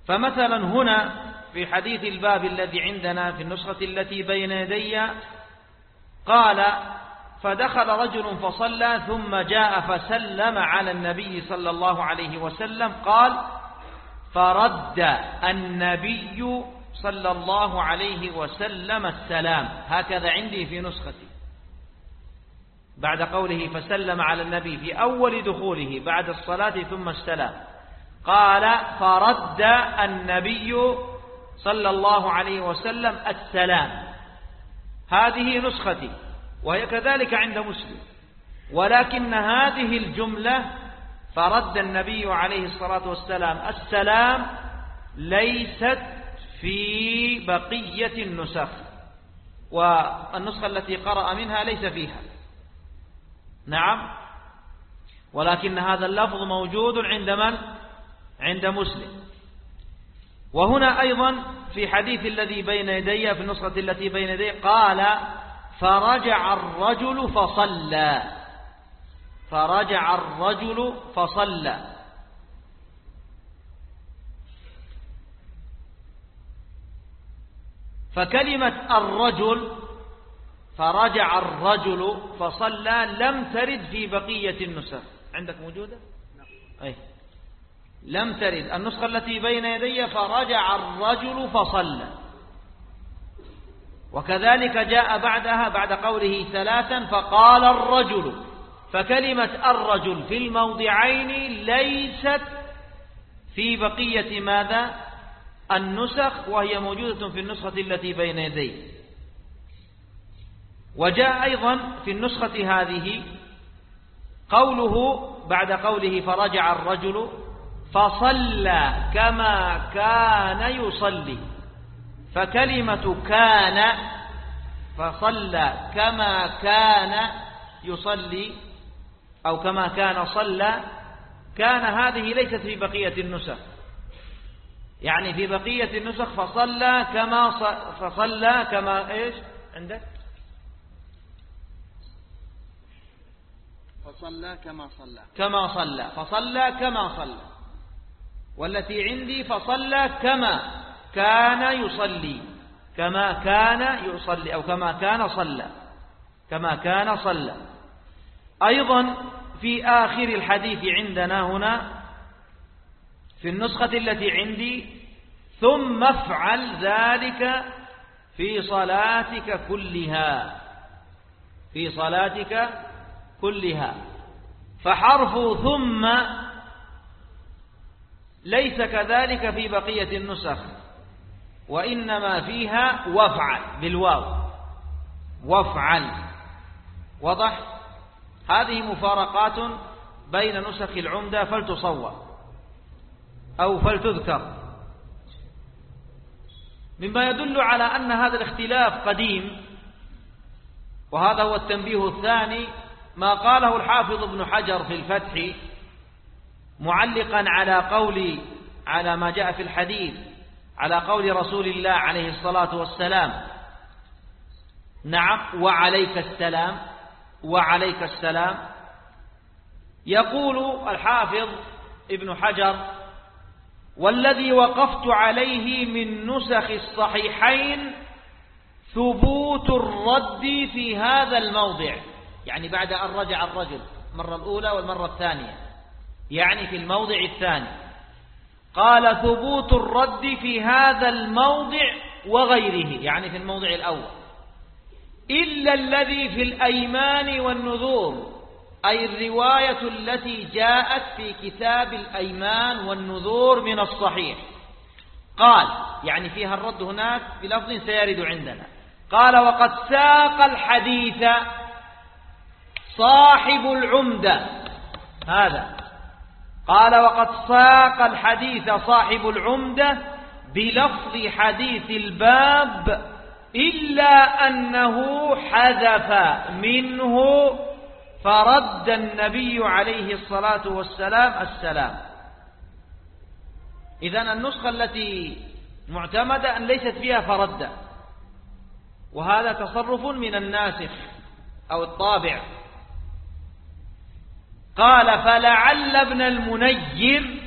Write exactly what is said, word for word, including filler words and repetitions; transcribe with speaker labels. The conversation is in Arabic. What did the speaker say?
Speaker 1: فمثلا هنا في حديث الباب الذي عندنا في النسخة التي بين يدي قال: فدخل رجل فصلى ثم جاء فسلم على النبي صلى الله عليه وسلم، قال: فرد النبي صلى الله عليه وسلم السلام. هكذا عندي في نسختي بعد قوله فسلم على النبي في أول دخوله بعد الصلاة ثم السلام، قال: فرد النبي صلى الله عليه وسلم السلام. هذه نسختي وهي كذلك عند مسلم، ولكن هذه الجملة فرد النبي عليه الصلاة والسلام السلام ليست في بقية النسخ، والنسخة التي قرأ منها ليس فيها. نعم، ولكن هذا اللفظ موجود عند من؟ عند مسلم. وهنا أيضا في حديث الذي بين يدي في النسخة التي بين يدي قال: فرجع الرجل فصلى. فرجع الرجل فصلى. فكلمة الرجل فرجع الرجل فصلى لم ترد في بقية النسخ. عندك موجودة؟ أي لم ترد. النسخة التي بين يدي فرجع الرجل فصلى، وكذلك جاء بعدها بعد قوله ثلاثا فقال الرجل. فكلمة الرجل في الموضعين ليست في بقية ماذا؟ النسخ، وهي موجودة في النسخة التي بين يدي. وجاء أيضا في النسخة هذه قوله بعد قوله فرجع الرجل فصلى كما كان يصلي. فكلمة كان فصلى كما كان يصلي أو كما كان صلى، كان هذه ليست في بقية النسخ. يعني في بقية النسخ فصلى كما فصلى كما إيش عندك؟
Speaker 2: فصلى كما صلى
Speaker 1: كما صلى فصلى كما صلى. والتي عندي فصلى كما كان يصلي. كما كان يصلي أو كما كان صلى. كما كان صلى. أيضا في آخر الحديث عندنا هنا في النسخة التي عندي ثم افعل ذلك في صلاتك كلها. في صلاتك كلها. فحرف ثم ليس كذلك في بقية النسخ، وإنما فيها وافعل بالواو. وافعل. وضح؟ هذه مفارقات بين نسخ العمدة فلتصور أو فلتذكر، مما يدل على أن هذا الاختلاف قديم. وهذا هو التنبيه الثاني ما قاله الحافظ ابن حجر في الفتح معلقا على قول على ما جاء في الحديث على قول رسول الله عليه الصلاة والسلام. نعم، وعليك السلام. وعليك السلام. يقول الحافظ ابن حجر: والذي وقفت عليه من نسخ الصحيحين ثبوت الرد في هذا الموضع. يعني بعد أن رجع الرجل المرة الأولى والمرة الثانية، يعني في الموضع الثاني قال ثبوت الرد في هذا الموضع وغيره، يعني في الموضع الأول، إلا الذي في الأيمان والنذور، أي الرواية التي جاءت في كتاب الأيمان والنذور من الصحيح. قال يعني فيها الرد هناك بلفظ سيرد عندنا. قال: وقد ساق الحديث صاحب العمدة. هذا قال: وقد ساق الحديث صاحب العمدة بلفظ حديث الباب، إلا أنه حذف منه فرد النبي عليه الصلاة والسلام السلام. إذن النسخة التي معتمدة أن ليست فيها فرد، وهذا تصرف من الناسخ أو الطابع. قال: فلعل ابن المنير